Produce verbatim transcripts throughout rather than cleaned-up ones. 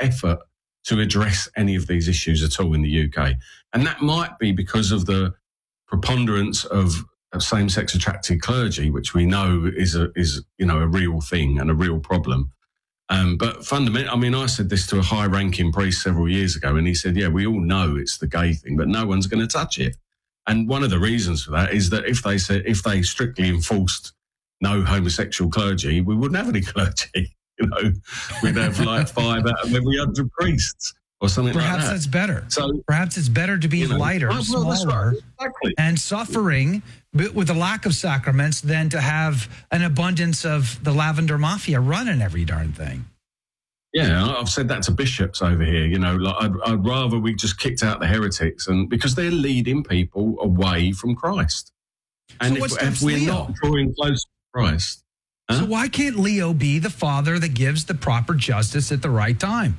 effort to address any of these issues at all in the U K. And that might be because of the preponderance of, of same-sex attracted clergy, which we know is a, is, you know, a real thing and a real problem. Um, but fundamentally, I mean, I said this to a high-ranking priest several years ago, and he said, yeah, we all know it's the gay thing, but no one's going to touch it. And one of the reasons for that is that if they said, if they strictly enforced no homosexual clergy, we wouldn't have any clergy. You know, we'd have like five out of every hundred priests or something Perhaps like that. Perhaps that's better. So perhaps it's better to be you know, lighter, well, smaller, right. exactly. and suffering but with a lack of sacraments than to have an abundance of the lavender mafia running every darn thing. Yeah, I've said that to bishops over here. You know, like I'd, I'd rather we just kicked out the heretics, and because they're leading people away from Christ. And so if, if we're Leo? not drawing close to Christ. Huh? So why can't Leo be the father that gives the proper justice at the right time?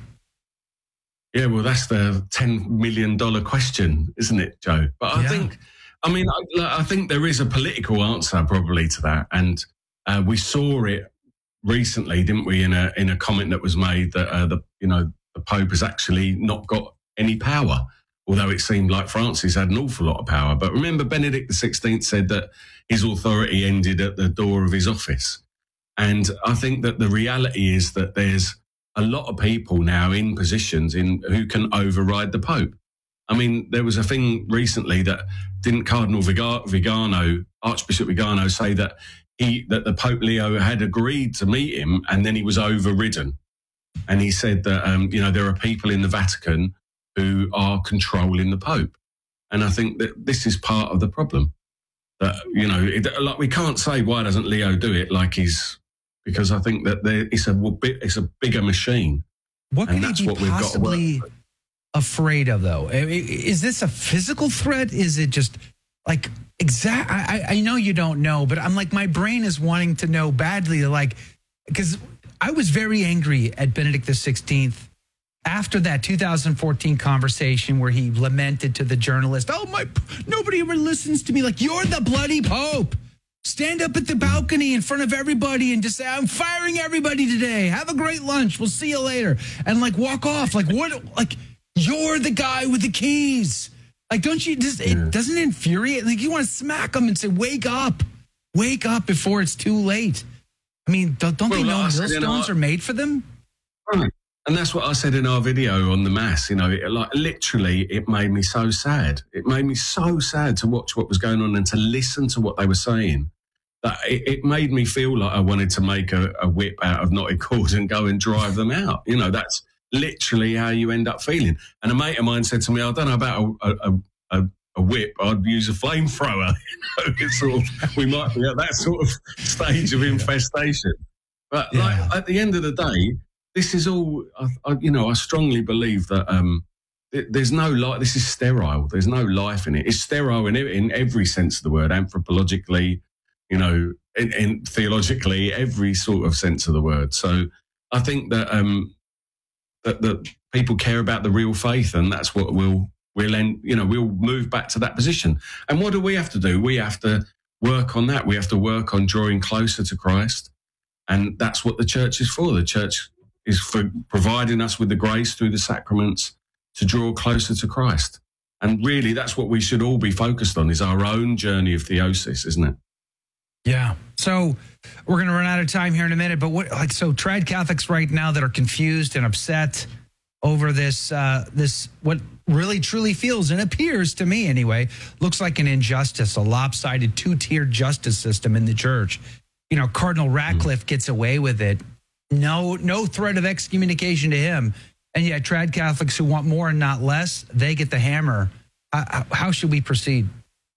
Yeah, well, that's the ten million dollars question, isn't it, Joe? But I Yeah. think, I mean, I, I think there is a political answer probably to that. And uh, we saw it recently, didn't we, in a in a comment that was made that, uh, the you know, the Pope has actually not got any power, although it seemed like Francis had an awful lot of power. But remember, Benedict the sixteenth said that his authority ended at the door of his office. And I think that the reality is that there's a lot of people now in positions in who can override the Pope. I mean, there was a thing recently that didn't Cardinal Vigano, Archbishop Vigano, say that he that the Pope Leo had agreed to meet him and then he was overridden. And he said that, um, you know, there are people in the Vatican who are controlling the Pope. And I think that this is part of the problem. That, you know, it, like we can't say why doesn't Leo do it like he's, because I think that there, it's a it's a bigger machine. What and could that's he be what we've got to work possibly with. afraid of, though? I mean, is this a physical threat? Is it just like exact? I, I know you don't know, but I'm like, my brain is wanting to know badly. Like, because I was very angry at Benedict the sixteenth after that two thousand fourteen conversation where he lamented to the journalist, "Oh my, nobody ever listens to me." Like, you're the bloody Pope. Stand up at the balcony in front of everybody and just say, "I'm firing everybody today. Have a great lunch. We'll see you later." And like walk off. Like what? Like you're the guy with the keys. Like, don't you just, it doesn't infuriate. Like you want to smack him and say, "Wake up, wake up before it's too late." I mean, don't, don't Well, they know like I said, millstones you know, are made for them? Right. And that's what I said in our video on the Mass. You know, it, like literally, it made me so sad. It made me so sad to watch what was going on and to listen to what they were saying. That it, it made me feel like I wanted to make a, a whip out of knotted cord and go and drive them out. You know, that's literally how you end up feeling. And a mate of mine said to me, "I don't know about a, a, a, a whip. I'd use a flamethrower." You know, it's sort of, we might be at that sort of stage of infestation. But Yeah. like at the end of the day, this is all, I, I, you know, I strongly believe that um, th- there's no life, this is sterile. There's no life in it. It's sterile in, in every sense of the word, anthropologically, you know, in, in theologically, every sort of sense of the word. So I think that, um, that, that people care about the real faith, and that's what we'll, we'll end, you know, we'll move back to that position. And what do we have to do? We have to work on that. We have to work on drawing closer to Christ. And that's what the church is for. The church is for providing us with the grace through the sacraments to draw closer to Christ. And really, that's what we should all be focused on, is our own journey of theosis, isn't it? Yeah. So we're going to run out of time here in a minute, but what, like, so trad Catholics right now that are confused and upset over this, uh, this, what really truly feels and appears to me anyway, looks like an injustice, a lopsided two-tiered justice system in the church. You know, Cardinal Ratcliffe gets away with it. No, no threat of excommunication to him. And yet trad Catholics who want more and not less, they get the hammer. Uh, how should we proceed?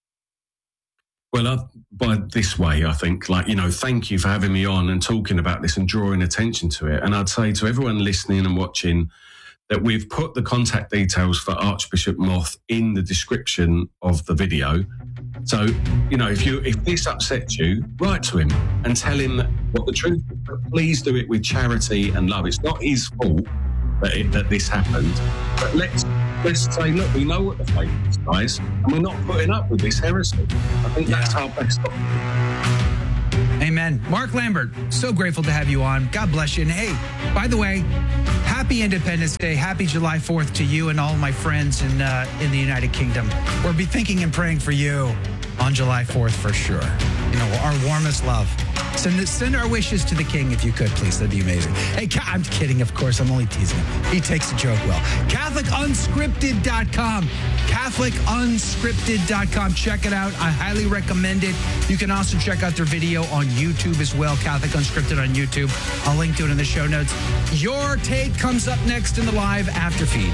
Well, uh, by this way, I think, like, you know, thank you for having me on and talking about this and drawing attention to it. And I'd say to everyone listening and watching that we've put the contact details for Archbishop Moth in the description of the video. So, you know, if you if this upsets you, write to him and tell him what the truth is. But please do it with charity and love. It's not his fault that, it, that this happened. But let's let's say, look, we know what the faith is, guys, and we're not putting up with this heresy. I think Yeah. that's our best option. Amen. Mark Lambert, so grateful to have you on. God bless you. And hey, by the way, happy Independence Day. Happy July fourth to you and all my friends in uh, in the United Kingdom. We'll be thinking and praying for you on July fourth for sure. You know, our warmest love. Send, send our wishes to the king if you could, please. That'd be amazing. Hey, I'm kidding, of course. I'm only teasing him. He takes the joke well. Catholic Unscripted dot com. Catholic Unscripted dot com. Check it out. I highly recommend it. You can also check out their video on YouTube as well. Catholic Unscripted on YouTube. I'll link to it in the show notes. Your Take comes up next in the live after feed.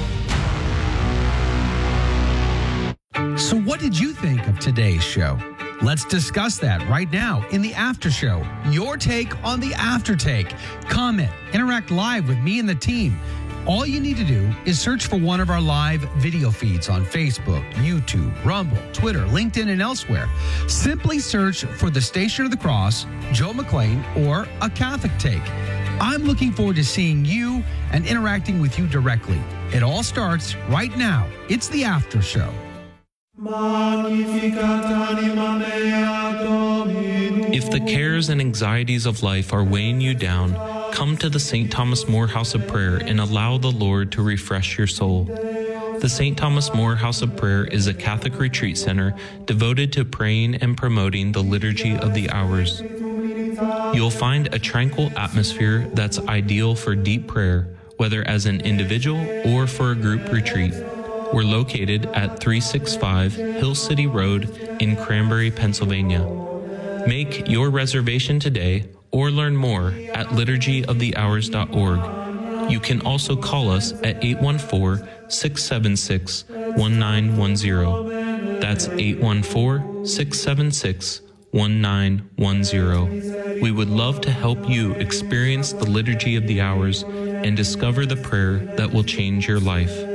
So what did you think of today's show? Let's discuss that right now in the after show. Your take on the after take. Comment, interact live with me and the team. All you need to do is search for one of our live video feeds on Facebook, YouTube, Rumble, Twitter, LinkedIn, and elsewhere. Simply search for the Station of the Cross, Joe McClain, or A Catholic Take. I'm looking forward to seeing you and interacting with you directly. It all starts right now. It's the after show. If the cares and anxieties of life are weighing you down, come to the Saint Thomas More House of Prayer and allow the Lord to refresh your soul. The Saint Thomas More House of Prayer is a Catholic retreat center devoted to praying and promoting the Liturgy of the Hours. You'll find a tranquil atmosphere that's ideal for deep prayer, whether as an individual or for a group retreat. We're located at three sixty-five Hill City Road in Cranberry, Pennsylvania. Make your reservation today or learn more at liturgy of the hours dot org. You can also call us at eight one four, six seven six, one nine one zero. That's eight one four, six seven six, one nine one zero. We would love to help you experience the Liturgy of the Hours and discover the prayer that will change your life.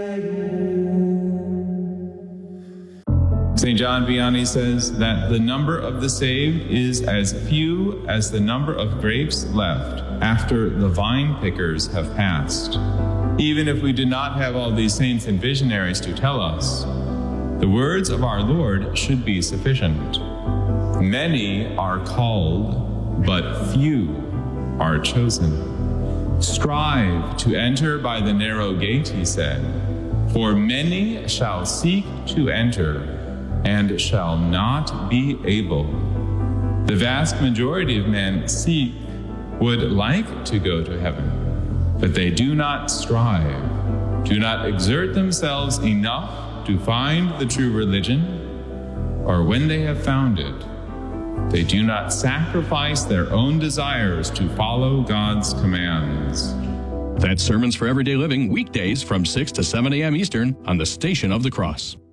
Saint John Vianney says that the number of the saved is as few as the number of grapes left after the vine pickers have passed. Even if we did not have all these saints and visionaries to tell us, the words of our Lord should be sufficient. Many are called, but few are chosen. Strive to enter by the narrow gate, he said, for many shall seek to enter and shall not be able. The vast majority of men seek, would like to go to heaven, but they do not strive, do not exert themselves enough to find the true religion, or when they have found it, they do not sacrifice their own desires to follow God's commands. That's Sermons for Everyday Living, weekdays from six to seven a.m. Eastern on the Station of the Cross.